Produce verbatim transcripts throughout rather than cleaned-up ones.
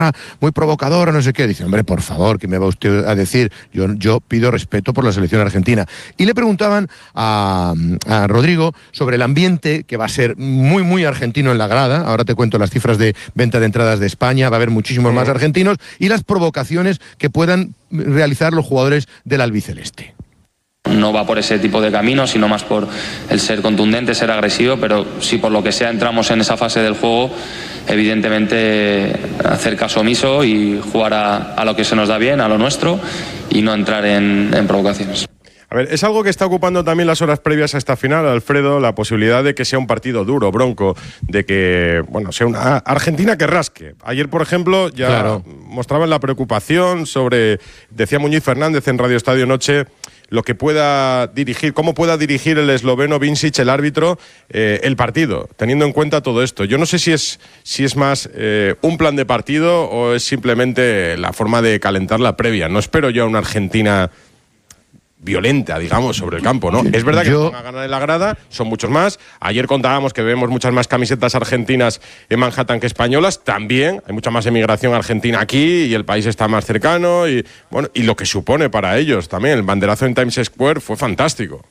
muy provocadora, no sé qué. Dice, hombre, por favor, ¿qué me va usted a decir? Yo, yo pido respeto por la selección argentina. Y le preguntaban a, a Rodrigo sobre el ambiente, que va a ser muy, muy argentino en la grada. Ahora te cuento las cifras de venta de entradas de España, va a haber muchísimos más argentinos, y las provocaciones que puedan realizar los jugadores del albiceleste. No va por ese tipo de camino, sino más por el ser contundente, ser agresivo, pero si por lo que sea entramos en esa fase del juego, evidentemente hacer caso omiso y jugar a, a lo que se nos da bien, a lo nuestro, y no entrar en, en provocaciones. A ver, es algo que está ocupando también las horas previas a esta final, Alfredo, la posibilidad de que sea un partido duro, bronco, de que, bueno, sea una Argentina que rasque. Ayer, por ejemplo, ya claro. mostraban la preocupación sobre, decía Muñiz Fernández en Radio Estadio Noche, lo que pueda dirigir, cómo pueda dirigir el esloveno Vincic, el árbitro, eh, el partido, teniendo en cuenta todo esto. Yo no sé si es, si es más eh, un plan de partido o es simplemente la forma de calentar la previa. No espero yo a una Argentina violenta, digamos, sobre el campo, ¿no? Es verdad que yo... van a ganar en la grada, son muchos más. Ayer contábamos que vemos muchas más camisetas argentinas en Manhattan que españolas. También hay mucha más emigración argentina aquí y el país está más cercano y, bueno, y lo que supone para ellos también. El banderazo en Times Square fue fantástico.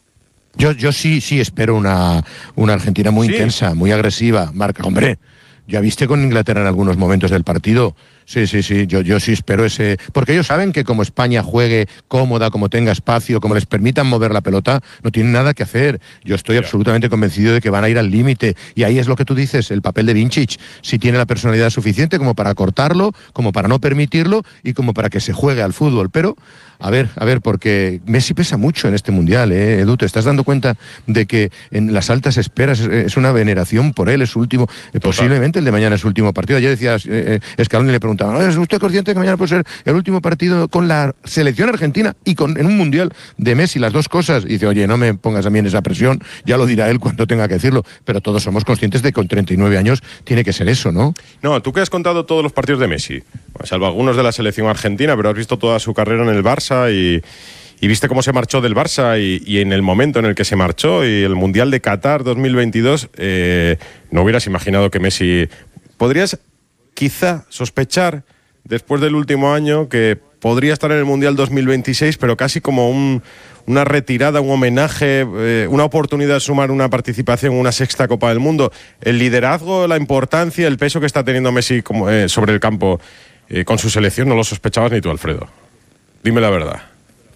Yo, yo sí, sí espero una, una Argentina muy ¿Sí? intensa, muy agresiva. Marca, hombre, ya viste con Inglaterra en algunos momentos del partido. Sí, sí, sí, yo, yo sí espero ese... Porque ellos saben que como España juegue cómoda, como tenga espacio, como les permitan mover la pelota, no tienen nada que hacer. Yo estoy yeah. absolutamente convencido de que van a ir al límite. Y ahí es lo que tú dices, el papel de Vincic. Si tiene la personalidad suficiente como para cortarlo, como para no permitirlo y como para que se juegue al fútbol. Pero, a ver, a ver, porque Messi pesa mucho en este Mundial, ¿eh, Edu? ¿Te estás dando cuenta de que en las altas esperas es una veneración por él? Es su último... Eh, posiblemente el de mañana es su último partido. Ayer decía eh, Scaloni, le preguntaba, ¿es usted consciente de que mañana puede ser el último partido con la selección argentina y con en un mundial de Messi, las dos cosas? Y dice, oye, no me pongas a mí en esa presión, ya lo dirá él cuando tenga que decirlo, pero todos somos conscientes de que con treinta y nueve años tiene que ser eso, ¿no? No, tú que has contado todos los partidos de Messi, salvo algunos de la selección argentina, pero has visto toda su carrera en el Barça y... Y viste cómo se marchó del Barça y, y en el momento en el que se marchó y el Mundial de Qatar dos mil veintidós, eh, no hubieras imaginado que Messi... ¿Podrías quizá sospechar, después del último año, que podría estar en el Mundial dos mil veintiséis, pero casi como un, una retirada, un homenaje, eh, una oportunidad de sumar una participación en una sexta Copa del Mundo? El liderazgo, la importancia, el peso que está teniendo Messi como, eh, sobre el campo eh, con su selección, no lo sospechabas ni tú, Alfredo. Dime la verdad.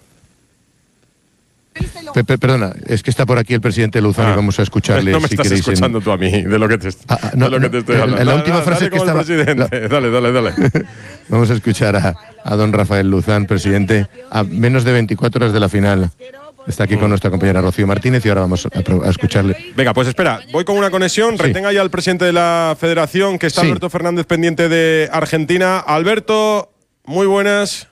Pepe, perdona, es que está por aquí el presidente Luzán ah, y vamos a escucharle. No me si estás escuchando en... tú a mí de lo que te, ah, no, de lo que te estoy no, hablando. En la última dale, frase dale que estaba... presidente. La... Dale, dale, dale. Vamos a escuchar a, a don Rafael Luzán, presidente, a menos de veinticuatro horas de la final. Está aquí con nuestra compañera Rocío Martínez y ahora vamos a, a escucharle. Venga, pues espera, voy con una conexión. Sí. Retenga ya al presidente de la federación, que está sí. Alberto Fernández, pendiente de Argentina. Alberto, muy buenas.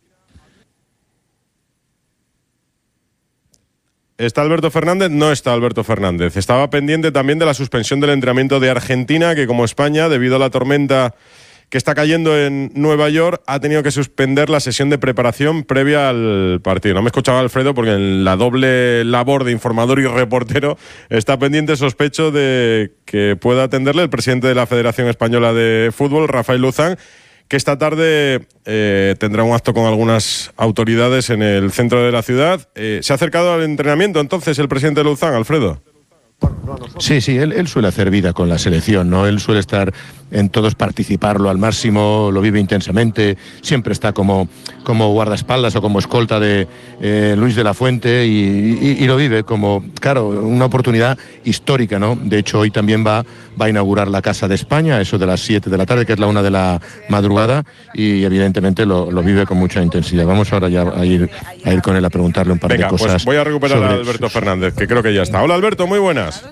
¿Está Alberto Fernández? No está Alberto Fernández. Estaba pendiente también de la suspensión del entrenamiento de Argentina, que como España, debido a la tormenta que está cayendo en Nueva York, ha tenido que suspender la sesión de preparación previa al partido. No me escuchaba Alfredo porque en la doble labor de informador y reportero está pendiente, sospecho, de que pueda atenderle el presidente de la Federación Española de Fútbol, Rafael Luzán, que esta tarde eh, tendrá un acto con algunas autoridades en el centro de la ciudad. Eh, ¿Se ha acercado al entrenamiento entonces el presidente Luzán, Alfredo? Sí, sí, él, él suele hacer vida con la selección, ¿no? Él suele estar en todos, participarlo al máximo, lo vive intensamente, siempre está como, como guardaespaldas o como escolta de eh, Luis de la Fuente y, y, y lo vive como, claro, una oportunidad histórica, ¿no? De hecho, hoy también va, va a inaugurar la Casa de España, eso de las siete de la tarde, que es la una de la madrugada, y evidentemente lo, lo vive con mucha intensidad. Vamos ahora ya a ir, a ir con él a preguntarle un par Venga, de cosas. Pues voy a recuperar sobre... a Alberto Fernández, que creo que ya está. Hola, Alberto, muy buenas.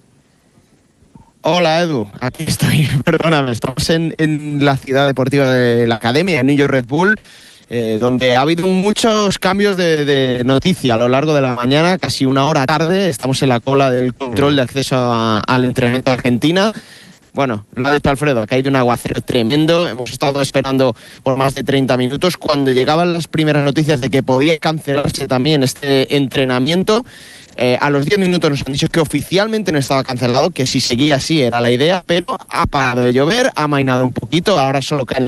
Hola Edu, aquí estoy, perdóname, estamos en, en la ciudad deportiva de la Academia, en New York Red Bull, eh, donde ha habido muchos cambios de, de noticia a lo largo de la mañana, casi una hora tarde, estamos en la cola del control de acceso a, al entrenamiento de Argentina. Bueno, lo ha dicho Alfredo, que ha ido un aguacero tremendo, hemos estado esperando por más de treinta minutos, cuando llegaban las primeras noticias de que podía cancelarse también este entrenamiento. Eh, a los diez minutos nos han dicho que oficialmente no estaba cancelado, que si seguía así era la idea, pero ha parado de llover, ha amainado un poquito, ahora solo caen